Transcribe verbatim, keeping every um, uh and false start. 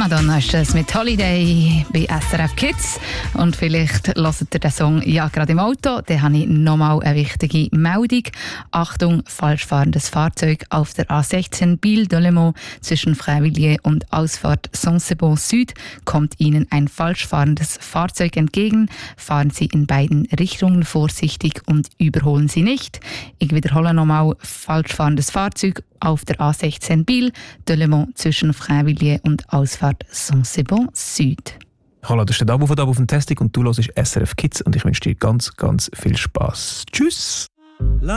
Madonna ist das mit Holiday bei S R F Kids. Und vielleicht hört ihr den Song ja gerade im Auto. Dann habe ich nochmal eine wichtige Meldung. Achtung, falsch fahrendes Fahrzeug auf der A sechzehn Biel-Delemont zwischen Freivilliers und Ausfahrt Saint-Sebon Süd kommt Ihnen ein falsch fahrendes Fahrzeug entgegen. Fahren Sie in beiden Richtungen vorsichtig und überholen Sie nicht. Ich wiederhole nochmal, falsch fahrendes Fahrzeug auf der A sechzehn Biel-Delemont zwischen Freivilliers und Ausfahrt Saint-Sebon Süd. Hallo, das ist der Dabo von Dabo vom Testing und du hörst S R F Kids und ich wünsche dir ganz, ganz viel Spass. Tschüss!